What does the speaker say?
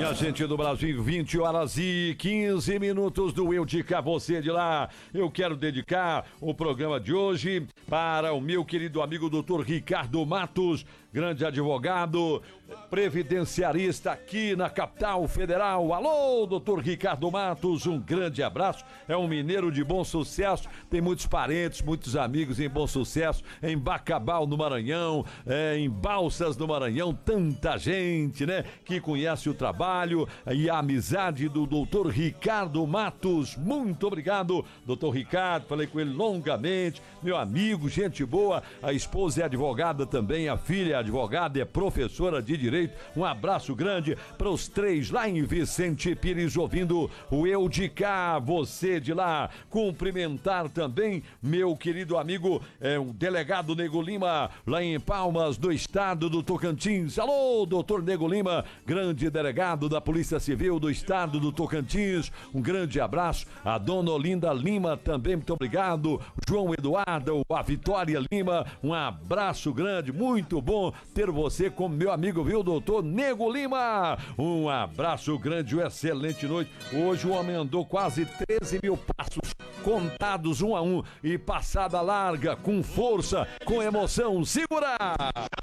Minha gente do Brasil, 20 horas e 15 minutos do Eu Dica Você de Lá. Eu quero dedicar o programa de hoje para o meu querido amigo Dr. Ricardo Matos, grande advogado, previdenciarista aqui na capital federal. Alô, Dr. Ricardo Matos, um grande abraço. É um mineiro de bom sucesso, tem muitos parentes, muitos amigos em bom sucesso, em Bacabal, no Maranhão, em Balsas, no Maranhão, tanta gente, né, que conhece o trabalho e a amizade do Dr. Ricardo Matos. Muito obrigado, Dr. Ricardo, falei com ele longamente, meu amigo, gente boa, a esposa é advogada também, a filha é advogada, é professora de Direito. Um abraço grande para os três lá em Vicente Pires, ouvindo o Eu de Cá, Você de Lá. Cumprimentar também meu querido amigo, o delegado Nego Lima, lá em Palmas, do estado do Tocantins. Alô, doutor Nego Lima, grande delegado da Polícia Civil do estado do Tocantins. Um grande abraço. A dona Olinda Lima também, muito obrigado. João Eduardo, a Vitória Lima, um abraço grande, muito bom ter você como meu amigo, viu, doutor Nego Lima? Um abraço grande, uma excelente noite. Hoje o homem andou quase 13 mil passos, contados um a um, e passada larga, com força, com emoção. Segura!